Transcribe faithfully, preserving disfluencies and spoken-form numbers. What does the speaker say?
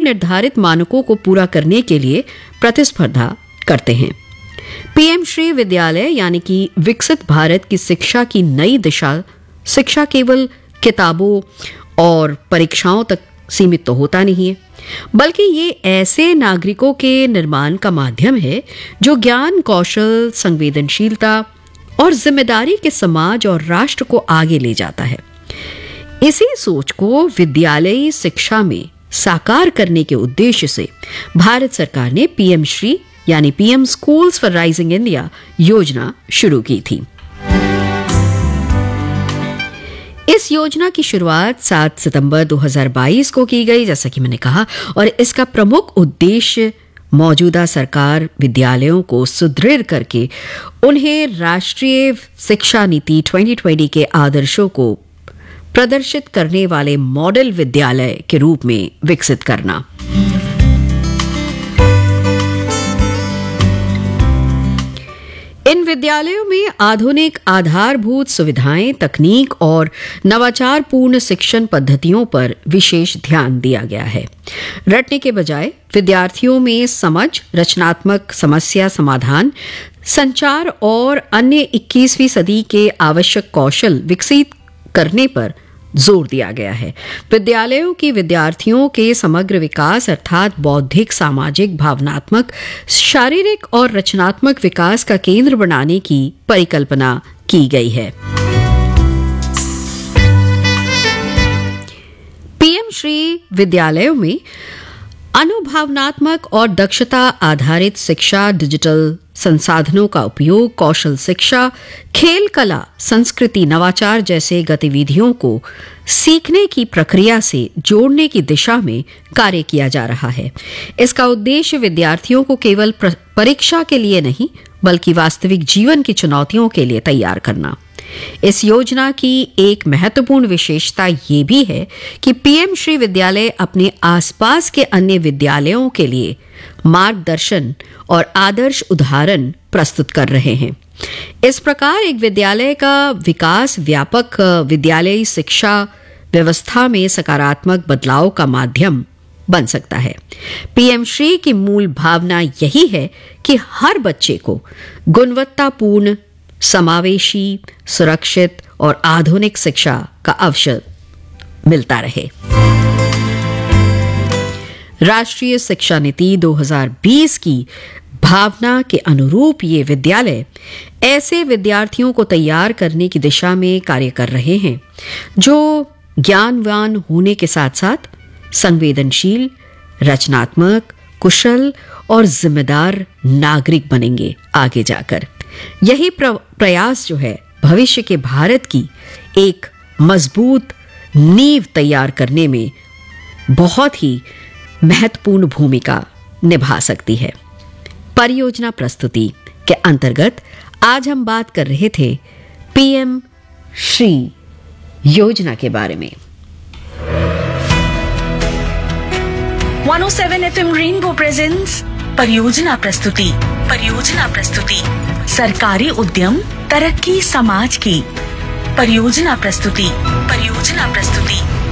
निर्धारित मानकों को पूरा करने के लिए प्रतिस्पर्धा करते हैं। पीएम श्री विद्यालय यानी कि विकसित भारत की शिक्षा की नई दिशा शिक्षा केवल किताबों और परीक्षाओं तक सीमित तो होता नहीं है, बल्कि ये ऐसे नागरिकों के निर्माण का माध्यम है जो ज्ञान, कौशल, संवेदनशीलता और जिम्मेदारी के समाज और राष्ट्र को आगे ले जाता है। इसी सोच को विद्यालयी शिक्षा में साकार करने के उद्देश्य से भारत सरकार ने पीएम श्री यानी PM schools for rising India योजना शुरू की थी। इस योजना की शुरुआत सात सितंबर दो हज़ार बाईस को की गई, जैसा कि मैंने कहा, और इसका प्रमुख उद्देश्य मौजूदा सरकार विद्यालयों को सुदृढ़ करके उन्हें राष्ट्रीय शिक्षा नीति दो हज़ार बीस के आदर्शों को प्रदर्शित करने वाले मॉडल विद्यालय के रूप में विकसित करना। इन विद्यालयों में आधुनिक आधारभूत सुविधाएं, तकनीक और नवाचारपूर्ण शिक्षण पद्धतियों पर विशेष ध्यान दिया गया है। रटने के बजाय विद्यार्थियों में समझ, रचनात्मक समस्या समाधान, संचार और अन्य इक्कीसवीं सदी के आवश्यक कौशल विकसित करने पर जोर दिया गया है। विद्यालयों की विद्यार्थियों के समग्र विकास अर्थात बौद्धिक, सामाजिक, भावनात्मक, शारीरिक और रचनात्मक विकास का केंद्र बनाने की परिकल्पना की गई है। पीएम श्री विद्यालयों में अनुभवनात्मक और दक्षता आधारित शिक्षा, डिजिटल संसाधनों का उपयोग, कौशल शिक्षा, खेल, कला, संस्कृति, नवाचार जैसे गतिविधियों को सीखने की प्रक्रिया से जोड़ने की दिशा में कार्य किया जा रहा है। इसका उद्देश्य विद्यार्थियों को केवल परीक्षा के लिए नहीं, बल्कि वास्तविक जीवन की चुनौतियों के लिए तैयार करना। इस योजना की एक महत्वपूर्ण विशेषता ये भी है कि पीएम श्री विद्यालय अपने आसपास के अन्य विद्यालयों के लिए मार्गदर्शन और आदर्श उदाहरण प्रस्तुत कर रहे हैं। इस प्रकार एक विद्यालय का विकास व्यापक विद्यालयी शिक्षा व्यवस्था में सकारात्मक बदलाव का माध्यम बन सकता है। पीएम श्री की मूल भावना यही है कि हर बच्चे को गुणवत्तापूर्ण, समावेशी, सुरक्षित और आधुनिक शिक्षा का अवसर मिलता रहे। राष्ट्रीय शिक्षा नीति दो हज़ार बीस की भावना के अनुरूप ये विद्यालय ऐसे विद्यार्थियों को तैयार करने की दिशा में कार्य कर रहे हैं जो ज्ञानवान होने के साथ साथ संवेदनशील, रचनात्मक, कुशल और जिम्मेदार नागरिक बनेंगे आगे जाकर। यही प्रयास जो है भविष्य के भारत की एक मजबूत नींव तैयार करने में बहुत ही महत्वपूर्ण भूमिका निभा सकती है। परियोजना प्रस्तुति के अंतर्गत आज हम बात कर रहे थे पीएम श्री योजना के बारे में। एक सौ सात एफएम रेनबो प्रेजेंट्स परियोजना प्रस्तुति परियोजना प्रस्तुति सरकारी उद्यम, तरक्की समाज की। परियोजना प्रस्तुति परियोजना प्रस्तुति